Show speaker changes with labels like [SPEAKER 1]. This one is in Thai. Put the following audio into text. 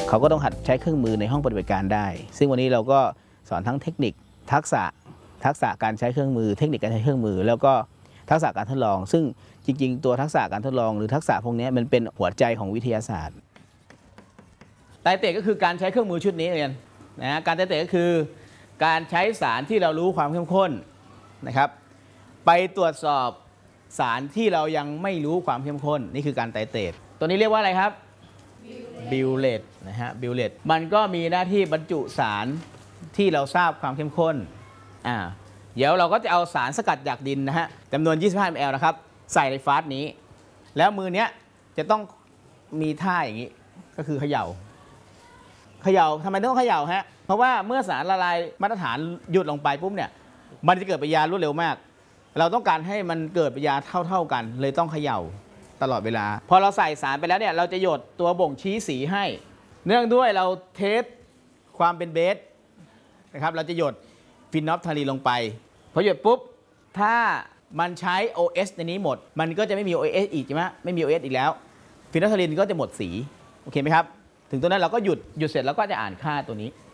[SPEAKER 1] เขาก็ต้องหัดใช้เครื่องมือในห้องปฏิบัติการได้ซึ่งวันนี้เราก็สอนทั้งเทคนิคทักษะการใช้เครื่องมือเทคนิคการใช้เครื่องมือแล้วก็ทักษะการทดลองซึ่งจริงๆตัวทักษะการทดลองหรือทักษะพวกนี้มันเป็นหัวใจของวิทยาศาสตร์ไตรเตรก็คือการใช้เครื่องมือชุดนี้เองนะการไตรเตรก็คือการใช้สารที่เรารู้ความเข้มข้นนะครับไปตรวจสอบสารที่เรายังไม่รู้ความเข้มข้นนี่คือการไตรเตรตัวนี้เรียกว่าอะไรครับบิวเลตนะฮะบิวเลตมันก็มีหน้าที่บรรจุสารที่เราทราบความเข้มข้นเดี๋ยวเราก็จะเอาสารสกัดจากดินนะฮะจำนวน 25 ml นะครับใส่ในฟาสนี้แล้วมือเนี้ยจะต้องมีท่าอย่างนี้ก็คือเขย่าทำไมต้องเขย่าฮะเพราะว่าเมื่อสารละลายมาตรฐานหยุดลงไปปุ๊บเนี่ยมันจะเกิดปฏิกิริยารวดเร็วมากเราต้องการให้มันเกิดปฏิกิริยาเท่ากันเลยต้องเขย่าตลอดเวลาพอเราใส่สารไปแล้วเนี่ยเราจะหยดตัวบ่งชี้สีให้เนื่องด้วยเราเทสความเป็นเบสนะครับเราจะหยดฟินอลฟทาลีนลงไปพอหยดปุ๊บถ้ามันใช้ OS ในนี้หมดมันก็จะไม่มี OS อีกใช่ไหมไม่มี OS อีกแล้วฟินอลฟทาลีนก็จะหมดสีโอเคไหมครับถึงตัวนั้นเราก็หยุดเสร็จแล้วก็จะอ่านค่าตัวนี้